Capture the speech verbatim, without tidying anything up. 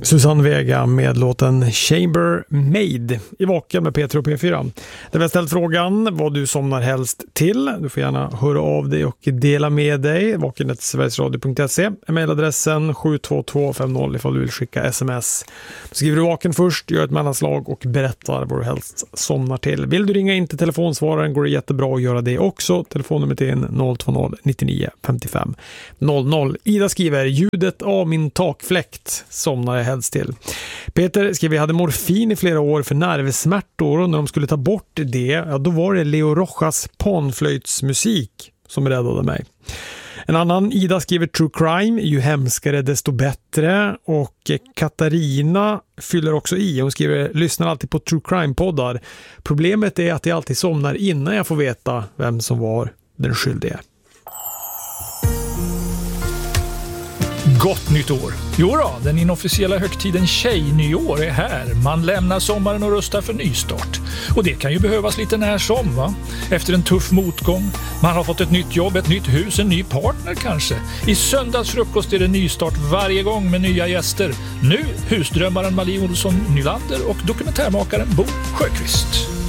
Susanne Vega med låten Chamber Made i Vaken med Peter och P fyra. Det var ställt frågan vad du somnar helst till. Du får gärna höra av dig och dela med dig. vaken snabel-a sverigesradio punkt se. Mailadressen sju två två fem noll ifall du vill skicka sms. Då skriver du vaken först, gör ett mellanslag och berättar vad du helst somnar till. Vill du ringa in till telefonsvararen går det jättebra att göra det också. Telefonnumret är noll två noll nittionio femtiofem noll noll. Ida skriver ljudet av min takfläkt somnar jag helst till. Peter skriver jag hade morfin i flera år för nervsmärtor och när de skulle ta bort det, ja, då var det Leo Rojas panflöjtsmusik som räddade mig. En annan Ida skriver true crime, ju hemskare desto bättre, och Katarina fyller också i. Hon skriver lyssnar alltid på true crime-poddar. Problemet är att jag alltid somnar innan jag får veta vem som var den skyldige. Gott nytt år! Jo då, den inofficiella högtiden Tjejnyår är här. Man lämnar sommaren och rustar för nystart. Och det kan ju behövas lite när som, va? Efter en tuff motgång. Man har fått ett nytt jobb, ett nytt hus, en ny partner kanske. I söndagsfrukost är det nystart varje gång med nya gäster. Nu husdrömmaren Malie Olsson Nylander och dokumentärmakaren Bo Sjöqvist.